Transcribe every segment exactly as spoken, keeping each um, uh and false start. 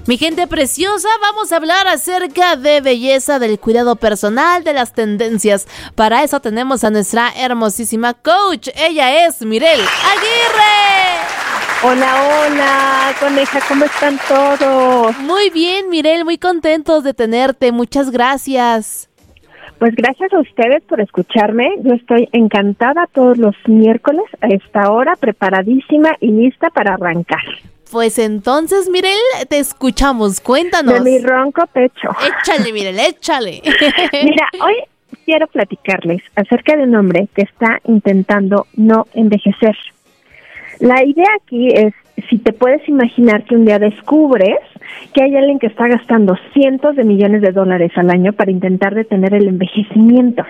Mi gente preciosa, vamos a hablar acerca de belleza, del cuidado personal, de las tendencias. Para eso tenemos a nuestra hermosísima coach. Ella es Mirel Aguirre. Hola, hola, coneja, ¿cómo están todos? Muy bien, Mirel, muy contentos de tenerte. Muchas gracias. Pues gracias a ustedes por escucharme. Yo estoy encantada todos los miércoles a esta hora, preparadísima y lista para arrancar. Pues entonces, Mirel, te escuchamos. Cuéntanos. De mi ronco pecho. Échale, Mirel, échale. Mira, hoy quiero platicarles acerca de un hombre que está intentando no envejecer. La idea aquí es, si te puedes imaginar que un día descubres que hay alguien que está gastando cientos de millones de dólares al año para intentar detener el envejecimiento.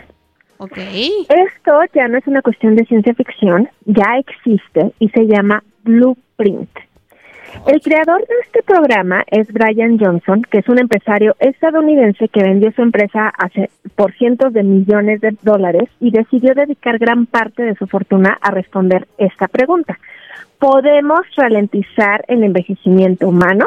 Okay. Esto ya no es una cuestión de ciencia ficción, ya existe y se llama Blueprint. El creador de este programa es Brian Johnson, que es un empresario estadounidense que vendió su empresa hace, por cientos de millones de dólares y decidió dedicar gran parte de su fortuna a responder esta pregunta. ¿Podemos ralentizar el envejecimiento humano?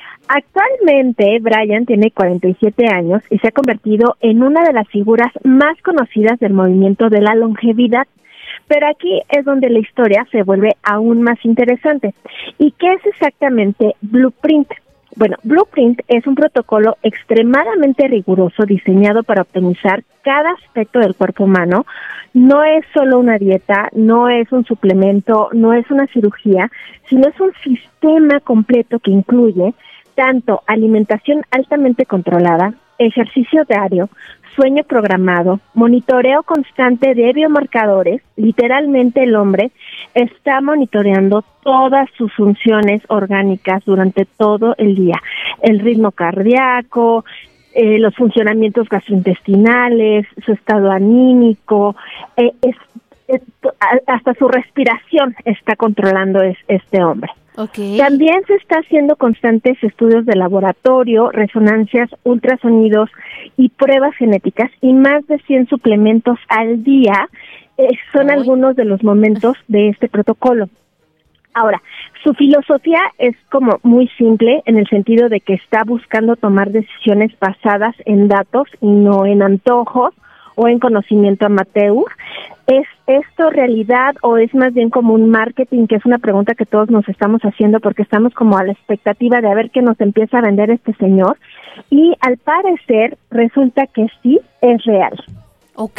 Actualmente, Brian tiene cuarenta y siete años y se ha convertido en una de las figuras más conocidas del movimiento de la longevidad. Pero aquí es donde la historia se vuelve aún más interesante. ¿Y qué es exactamente Blueprint? Bueno, Blueprint es un protocolo extremadamente riguroso diseñado para optimizar cada aspecto del cuerpo humano. No es solo una dieta, no es un suplemento, no es una cirugía, sino es un sistema completo que incluye tanto alimentación altamente controlada, ejercicio diario, sueño programado, monitoreo constante de biomarcadores. Literalmente el hombre está monitoreando todas sus funciones orgánicas durante todo el día. El ritmo cardíaco, eh, los funcionamientos gastrointestinales, su estado anímico, eh, es, es, hasta su respiración está controlando es, este hombre. Okay. También se está haciendo constantes estudios de laboratorio, resonancias, ultrasonidos y pruebas genéticas, y más de cien suplementos al día eh, son Ay. algunos de los momentos de este protocolo. Ahora, su filosofía es como muy simple en el sentido de que está buscando tomar decisiones basadas en datos y no en antojos o en conocimiento amateur. ¿Es esto realidad o es más bien como un marketing? Que es una pregunta que todos nos estamos haciendo porque estamos como a la expectativa de a ver qué nos empieza a vender este señor. Y al parecer resulta que sí es real. Ok.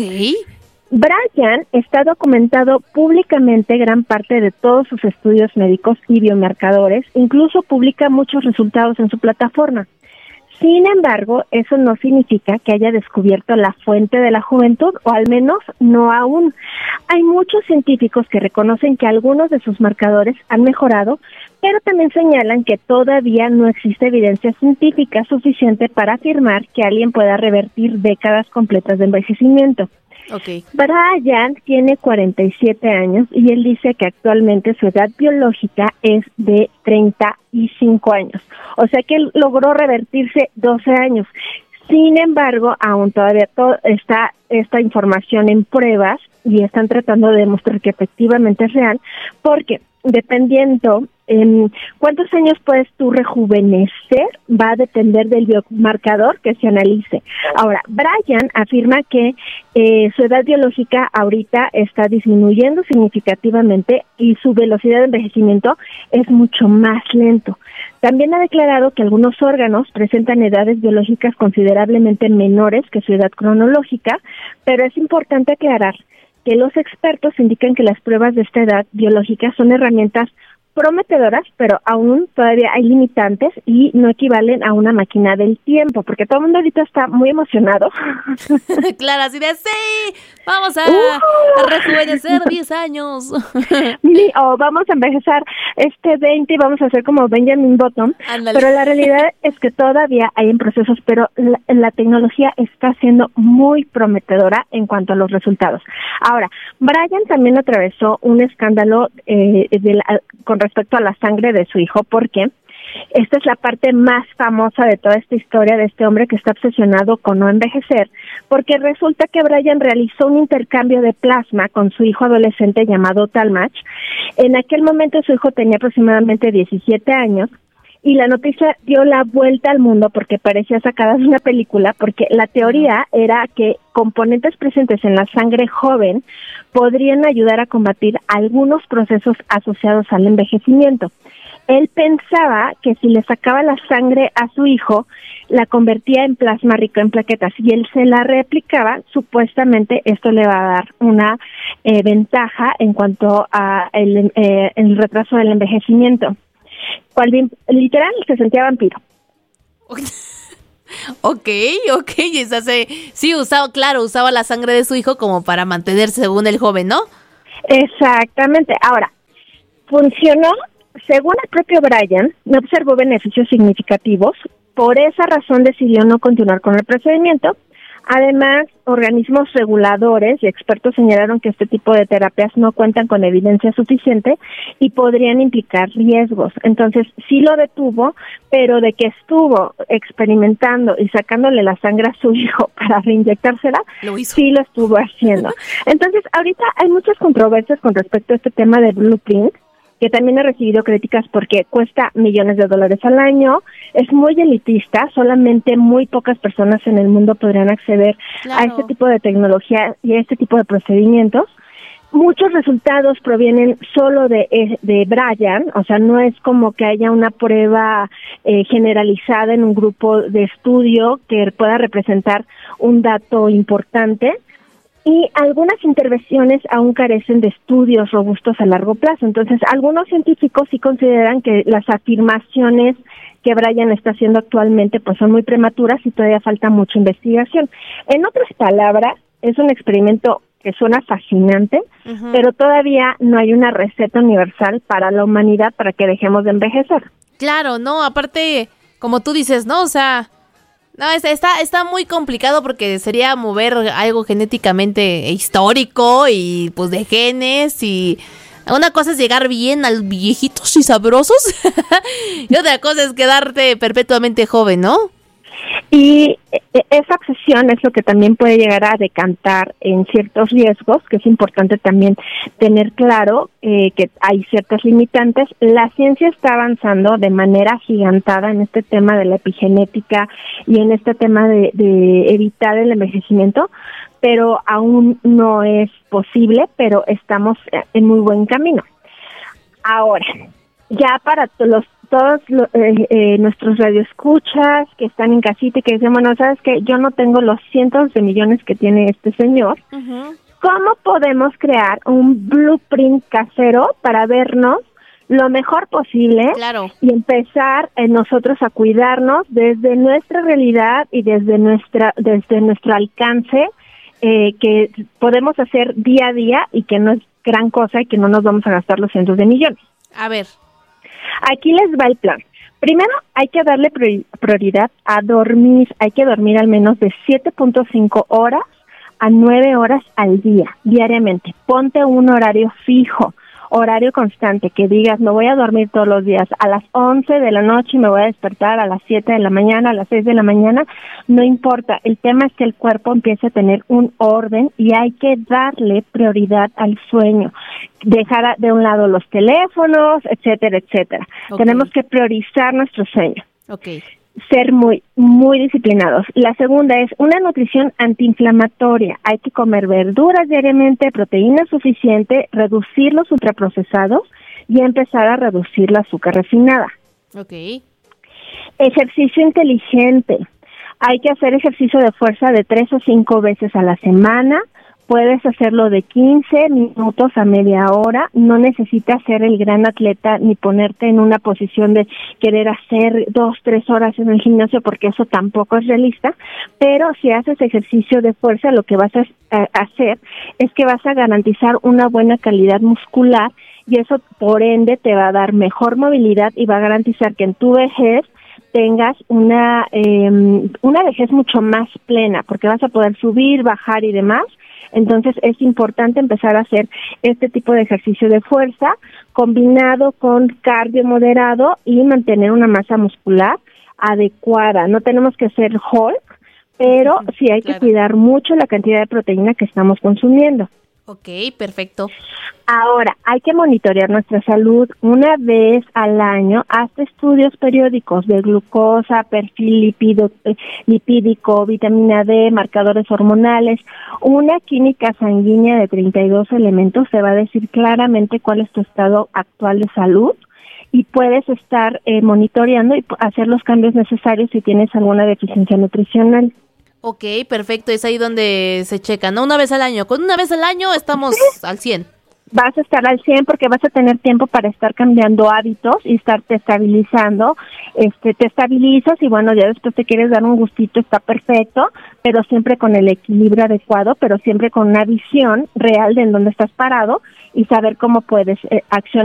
Brian está documentado públicamente gran parte de todos sus estudios médicos y biomarcadores, incluso publica muchos resultados en su plataforma. Sin embargo, eso no significa que haya descubierto la fuente de la juventud, o al menos no aún. Hay muchos científicos que reconocen que algunos de sus marcadores han mejorado, pero también señalan que todavía no existe evidencia científica suficiente para afirmar que alguien pueda revertir décadas completas de envejecimiento. Okay. Brian tiene cuarenta y siete años y él dice que actualmente su edad biológica es de treinta y cinco años. O sea que él logró revertirse doce años. Sin embargo, aún todavía to- está esta información en pruebas y están tratando de demostrar que efectivamente es real, porque dependiendo en cuántos años puedes tú rejuvenecer va a depender del biomarcador que se analice. Ahora, Brian afirma que eh, su edad biológica ahorita está disminuyendo significativamente y su velocidad de envejecimiento es mucho más lento. También ha declarado que algunos órganos presentan edades biológicas considerablemente menores que su edad cronológica, pero es importante aclarar que los expertos indican que las pruebas de esta edad biológica son herramientas prometedoras, pero aún todavía hay limitantes y no equivalen a una máquina del tiempo, porque todo el mundo ahorita está muy emocionado. Claro, así de sí, vamos a, uh, a rejuvenecer diez años. Sí, o vamos a envejecer este veinte y vamos a hacer como Benjamin Button. Ándale. Pero la realidad es que todavía hay en procesos, pero la, la tecnología está siendo muy prometedora en cuanto a los resultados. Ahora, Brian también atravesó un escándalo eh, de la, con respecto a la sangre de su hijo, porque esta es la parte más famosa de toda esta historia de este hombre que está obsesionado con no envejecer, porque resulta que Brian realizó un intercambio de plasma con su hijo adolescente llamado Talmach. En aquel momento su hijo tenía aproximadamente diecisiete años y la noticia dio la vuelta al mundo porque parecía sacada de una película, porque la teoría era que componentes presentes en la sangre joven podrían ayudar a combatir algunos procesos asociados al envejecimiento. Él pensaba que si le sacaba la sangre a su hijo, la convertía en plasma rico en plaquetas y él se la replicaba, supuestamente esto le va a dar una eh, ventaja en cuanto a el, eh, el retraso del envejecimiento. Cual, literal, se sentía vampiro. Ok, ok, esa se, sí, usaba, claro, usaba la sangre de su hijo como para mantenerse según el joven, ¿no? Exactamente. Ahora, funcionó. Según el propio Bryan, no observó beneficios significativos, por esa razón decidió no continuar con el procedimiento. Además, organismos reguladores y expertos señalaron que este tipo de terapias no cuentan con evidencia suficiente y podrían implicar riesgos. Entonces, sí lo detuvo, pero de que estuvo experimentando y sacándole la sangre a su hijo para reinyectársela, lo hizo. Sí lo estuvo haciendo. Entonces, ahorita hay muchas controversias con respecto a este tema de Blueprint, que también ha recibido críticas porque cuesta millones de dólares al año, es muy elitista, solamente muy pocas personas en el mundo podrían acceder claro. a este tipo de tecnología y a este tipo de procedimientos. Muchos resultados provienen solo de, de Bryan, o sea, no es como que haya una prueba eh, generalizada en un grupo de estudio que pueda representar un dato importante. Y algunas intervenciones aún carecen de estudios robustos a largo plazo. Entonces, algunos científicos sí consideran que las afirmaciones que Bryan está haciendo actualmente pues son muy prematuras y todavía falta mucha investigación. En otras palabras, es un experimento que suena fascinante, uh-huh. pero todavía no hay una receta universal para la humanidad para que dejemos de envejecer. Claro, no, aparte, como tú dices, ¿no? O sea... No, está, está muy complicado porque sería mover algo genéticamente histórico y pues de genes y una cosa es llegar bien al viejitos y sabrosos y otra cosa es quedarte perpetuamente joven, ¿no? Y esa obsesión es lo que también puede llegar a decantar en ciertos riesgos, que es importante también tener claro eh, que hay ciertas limitantes. La ciencia está avanzando de manera agigantada en este tema de la epigenética y en este tema de, de evitar el envejecimiento, pero aún no es posible, pero estamos en muy buen camino. Ahora, ya para los todos eh, eh, nuestros radioescuchas que están en casita y que dicen, bueno, ¿sabes qué? Yo no tengo los cientos de millones que tiene este señor. Uh-huh. ¿Cómo podemos crear un blueprint casero para vernos lo mejor posible claro. y empezar eh, nosotros a cuidarnos desde nuestra realidad y desde nuestra desde nuestro alcance eh, que podemos hacer día a día y que no es gran cosa y que no nos vamos a gastar los cientos de millones? A ver. Aquí les va el plan. Primero, hay que darle prioridad a dormir. Hay que dormir al menos de siete punto cinco horas a nueve horas al día, diariamente. Ponte un horario fijo, horario constante, que digas, no voy a dormir todos los días a las once de la noche y me voy a despertar a las siete de la mañana, a las seis de la mañana. No importa, el tema es que el cuerpo empiece a tener un orden y hay que darle prioridad al sueño. Dejar de un lado los teléfonos, etcétera, etcétera. Okay. Tenemos que priorizar nuestro sueño. Okay. Ser muy, muy disciplinados. La segunda es una nutrición antiinflamatoria. Hay que comer verduras diariamente, proteína suficiente, reducir los ultraprocesados y empezar a reducir la azúcar refinada. Okay. Ejercicio inteligente. Hay que hacer ejercicio de fuerza de tres o cinco veces a la semana. Puedes hacerlo de quince minutos a media hora, no necesitas ser el gran atleta ni ponerte en una posición de querer hacer dos, tres horas en el gimnasio porque eso tampoco es realista, pero si haces ejercicio de fuerza lo que vas a hacer es que vas a garantizar una buena calidad muscular y eso por ende te va a dar mejor movilidad y va a garantizar que en tu vejez tengas una, eh, una vejez mucho más plena porque vas a poder subir, bajar y demás. Entonces es importante empezar a hacer este tipo de ejercicio de fuerza combinado con cardio moderado y mantener una masa muscular adecuada. No tenemos que ser Hulk, pero sí hay claro. que cuidar mucho la cantidad de proteína que estamos consumiendo. Ok, perfecto. Ahora, hay que monitorear nuestra salud una vez al año, hasta estudios periódicos de glucosa, perfil lipido, lipídico, vitamina D, marcadores hormonales. Una química sanguínea de treinta y dos elementos te va a decir claramente cuál es tu estado actual de salud y puedes estar eh, monitoreando y hacer los cambios necesarios si tienes alguna deficiencia nutricional. Ok, perfecto, es ahí donde se checa, ¿no? Una vez al año. Con una vez al año estamos al cien. Vas a estar al cien porque vas a tener tiempo para estar cambiando hábitos y estarte estabilizando. Este, te estabilizas y bueno, ya después te quieres dar un gustito, está perfecto, pero siempre con el equilibrio adecuado, pero siempre con una visión real de en dónde estás parado y saber cómo puedes eh, accionar